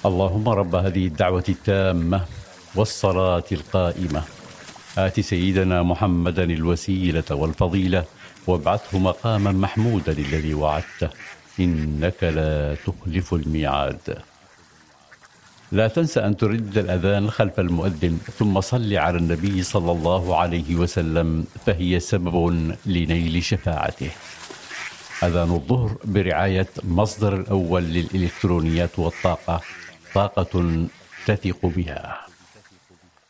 اللهم رب هذه الدعوة التامة والصلاة القائمة آت سيدنا محمدا الوسيلة والفضيلة وابعثه مقاما محمودا الذي وعدته إنك لا تخلف الميعاد. لا تنسى أن تردد الأذان خلف المؤذن ثم صل على النبي صلى الله عليه وسلم فهي سبب لنيل شفاعته. أذان الظهر برعاية مصدر الأول للإلكترونيات والطاقة، طاقة تثق بها.